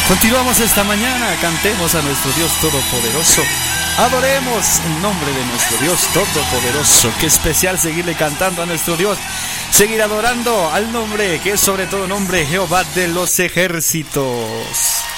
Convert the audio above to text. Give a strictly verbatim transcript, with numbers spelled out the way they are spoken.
Continuamos esta mañana, cantemos a nuestro Dios Todopoderoso, adoremos el nombre de nuestro Dios Todopoderoso. Qué especial seguirle cantando a nuestro Dios, seguir adorando al nombre que es sobre todo nombre, Jehová de los ejércitos.